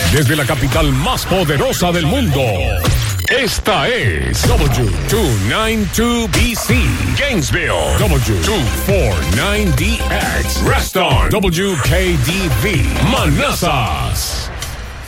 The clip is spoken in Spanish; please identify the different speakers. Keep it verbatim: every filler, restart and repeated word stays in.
Speaker 1: Desde la capital más poderosa del mundo. Esta es W two ninety-two B C, Gainesville. W two forty-nine D X, Reston. W K D V, Manassas.